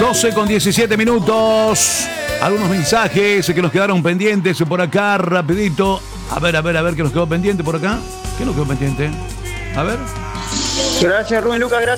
12 con 17 minutos. Algunos mensajes que nos quedaron pendientes por acá, rapidito. A ver, ¿qué nos quedó pendiente por acá? ¿Qué nos quedó pendiente? A ver. Gracias, Rubén Lucas. Gracias.